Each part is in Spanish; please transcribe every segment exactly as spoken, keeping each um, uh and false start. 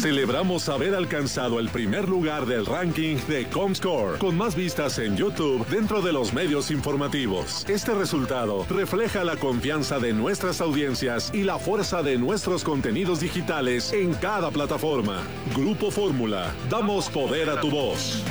Celebramos haber alcanzado el primer lugar del ranking de Comscore, con más vistas en YouTube dentro de los medios informativos. Este resultado refleja la confianza de nuestras audiencias y la fuerza de nuestros contenidos digitales en cada plataforma. Grupo Fórmula, damos poder a tu voz.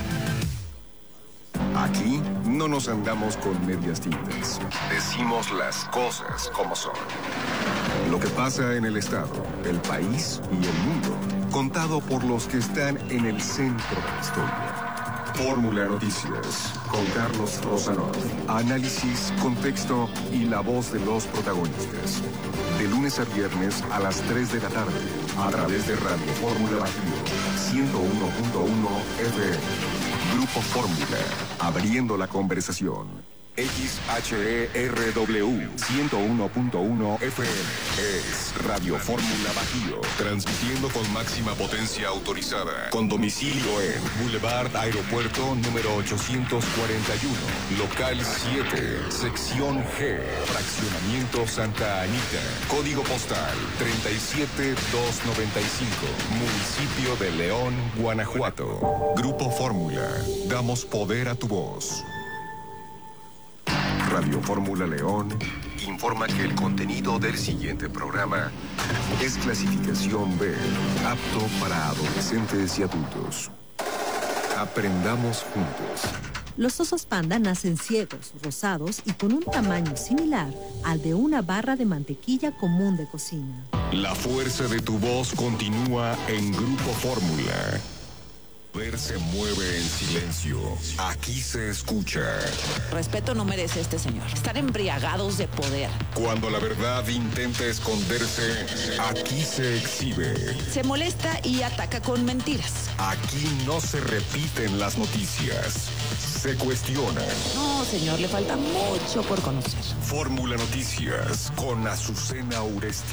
Aquí no nos andamos con medias tintas. Decimos las cosas como son. Lo que pasa en el Estado, el país y el mundo, contado por los que están en el centro de la historia. Fórmula Noticias, con Carlos Rosanov. Análisis, contexto y la voz de los protagonistas. De lunes a viernes a las tres de la tarde, a través de Radio Fórmula Bajío, ciento uno punto uno F M. Grupo Fórmula, abriendo la conversación. X H E R W ciento uno punto uno F M es Radio Fórmula Bajío, transmitiendo con máxima potencia autorizada, con domicilio en Boulevard Aeropuerto número ochocientos cuarenta y uno, local siete, sección G, fraccionamiento Santa Anita, código postal treinta y siete mil doscientos noventa y cinco, municipio de León, Guanajuato. Grupo Fórmula, damos poder a tu voz. Radio Fórmula León informa que el contenido del siguiente programa es clasificación B, apto para adolescentes y adultos. Aprendamos juntos. Los osos panda nacen ciegos, rosados y con un tamaño similar al de una barra de mantequilla común de cocina. La fuerza de tu voz continúa en Grupo Fórmula. Ver se mueve en silencio. Aquí se escucha. Respeto no merece este señor. Están embriagados de poder. Cuando la verdad intenta esconderse, aquí se exhibe. Se molesta y ataca con mentiras. Aquí no se repiten las noticias. Se cuestionan. No, señor, le falta mucho por conocer. Fórmula Noticias con Azucena Uresti.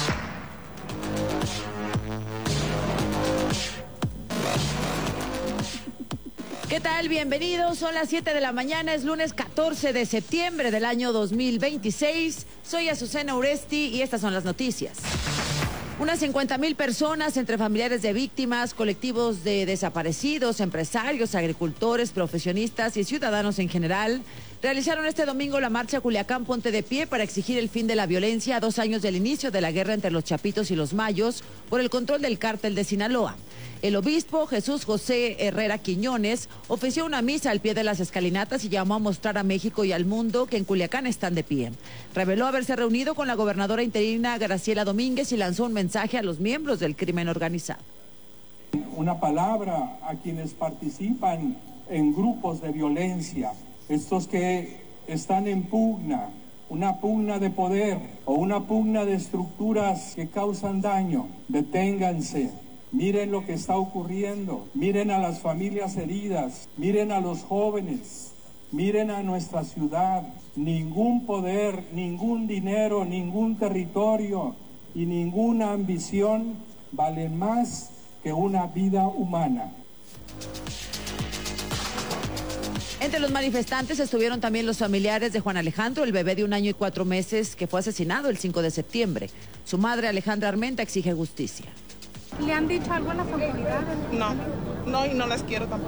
¿Qué tal? Bienvenidos. Son las siete de la mañana, es lunes catorce de septiembre del año dos mil veintiséis. Soy Azucena Uresti y estas son las noticias. Unas cincuenta mil personas, entre familiares de víctimas, colectivos de desaparecidos, empresarios, agricultores, profesionistas y ciudadanos en general, realizaron este domingo la marcha Culiacán Ponte de Pie para exigir el fin de la violencia a dos años del inicio de la guerra entre los Chapitos y los Mayos por el control del cártel de Sinaloa. El obispo Jesús José Herrera Quiñones ofició una misa al pie de las escalinatas y llamó a mostrar a México y al mundo que en Culiacán están de pie. Reveló haberse reunido con la gobernadora interina Graciela Domínguez y lanzó un mensaje a los miembros del crimen organizado. Una palabra a quienes participan en grupos de violencia, estos que están en pugna, una pugna de poder o una pugna de estructuras que causan daño. Deténganse. Miren lo que está ocurriendo, miren a las familias heridas, miren a los jóvenes, miren a nuestra ciudad. Ningún poder, ningún dinero, ningún territorio y ninguna ambición vale más que una vida humana. Entre los manifestantes estuvieron también los familiares de Juan Alejandro, el bebé de un año y cuatro meses que fue asesinado el cinco de septiembre. Su madre, Alejandra Armenta, exige justicia. ¿Le han dicho algo a las autoridades? No, no, y no las quiero tampoco.